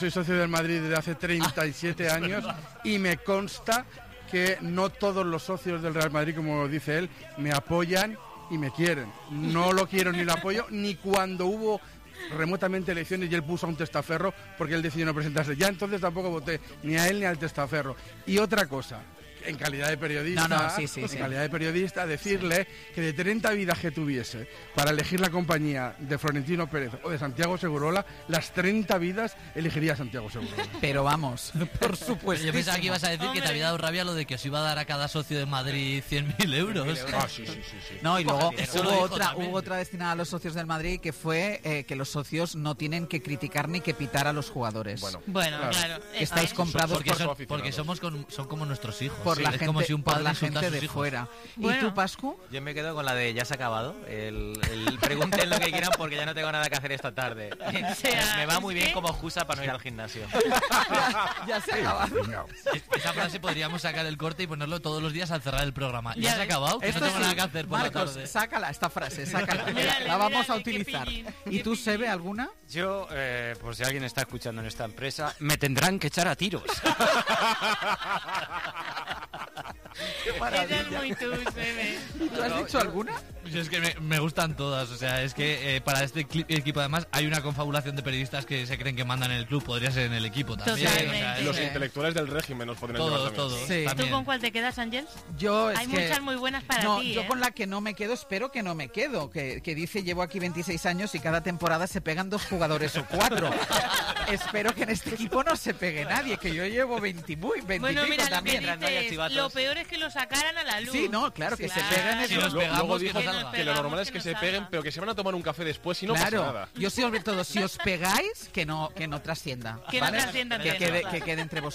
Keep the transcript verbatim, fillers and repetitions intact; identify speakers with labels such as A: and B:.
A: Soy socio del Madrid desde hace treinta y siete
B: Ah,
A: años y me consta que no todos los socios del Real Madrid, como dice él, me apoyan y me quieren. No lo quiero ni lo apoyo, ni cuando hubo remotamente elecciones y él puso a un testaferro porque él decidió no presentarse. Ya entonces tampoco voté ni a él ni al testaferro. Y otra cosa, en calidad de periodista,
B: No, no, sí, sí,
A: en
B: sí.
A: calidad de periodista, decirle que de treinta vidas que tuviese para elegir la compañía de Florentino Pérez o de Santiago Segurola, las treinta vidas elegiría a Santiago Segurola.
B: Pero vamos, por supuesto.
C: Yo pensaba que ibas a decir
D: Hombre.
C: que te había dado rabia lo de que os iba a dar a cada socio de Madrid cien mil euros.
A: Ah, sí, sí, sí, sí.
B: No, y luego
C: Eso lo
B: hubo
C: dijo
B: otra,
C: también.
B: hubo otra destinada a los socios del Madrid que fue eh, que los socios no tienen que criticar ni que pitar a los jugadores.
E: Bueno,
D: Bueno,
A: Claro.
D: claro.
B: Que estáis comprados
C: Porque,
B: por,
C: son,
E: aficionados.
C: porque somos con- son como nuestros hijos.
B: por
C: Sí,
B: la
C: es
B: gente,
C: como si un
B: por
C: padre
B: la
C: insulta a
B: gente
C: sus
B: de
C: hijos.
B: fuera. ¿Y
D: Bueno.
B: tú, Pascu?
F: Yo me quedo con la de ya se ha acabado. El, el pregunten lo que quieran porque ya no tengo nada que hacer esta tarde.
D: sea,
F: me va
D: es
F: muy bien
D: que-
F: como excusa para no ir al gimnasio.
B: Ya se acaba.
C: Es- Esa frase podríamos sacar el corte y ponerlo todos los días al cerrar el programa. Ya,
D: Ya
C: se ha
D: ves.
C: acabado, que
B: Esto
C: no tengo
B: sí.
C: nada que hacer por la
B: Marcos,
C: tarde.
B: sácala esta frase, sácala.
D: Mírale,
B: La vamos a
D: mírale, qué
B: utilizar.
D: pillín,
B: ¿Y
D: qué
B: tú,
D: pillín.
B: Sebe, alguna?
G: Yo, eh, por si alguien está escuchando en esta empresa, me tendrán que echar a tiros.
D: Esa es muy tú, Sebe.
B: ¿Tú has dicho alguna?
C: Pues es que me, me gustan todas, o sea, es que eh, para este cli- equipo además hay una confabulación de periodistas que se creen que mandan en el club, podría ser en el equipo también.
D: Totalmente.
C: o sea,
E: Los
B: Sí.
E: intelectuales del régimen nos podrían llevar
C: Todos,
E: también.
C: todos.
B: Sí.
D: ¿Tú
C: también.
D: con cuál te quedas, Ángel?
B: Yo es
D: Hay
B: que-
D: muchas muy buenas para
B: no,
D: ti,
B: yo
D: ¿eh?
B: con la que no me quedo, espero que no me quedo. Que, que dice, llevo aquí veintiséis años y cada temporada se pegan dos jugadores o cuatro. Espero que en este equipo no se pegue nadie, que yo llevo veinte, muy, veinte
D: Bueno,
B: y pico
D: mira, lo que
B: también.
F: mientras no haya
D: dices,
F: chivatos.
D: lo peor es que lo sacaran a la luz.
B: Sí, no, claro, que se peguen
C: Si
B: eso.
C: nos
E: Lo-
C: pegamos,
E: luego
C: que
E: dijo
C: no
D: nos
C: salga.
E: que lo
D: pegamos,
E: normal es
D: que
E: que
D: no
E: se
D: salga.
E: peguen, pero que se van a tomar un café después y no
B: Claro,
E: pasa nada.
B: yo sí, sobre todo, si os pegáis, que no, que no trascienda.
D: Que no
B: ¿vale?
D: trascienda
B: que
D: antena.
B: quede, que quede entre vosotros.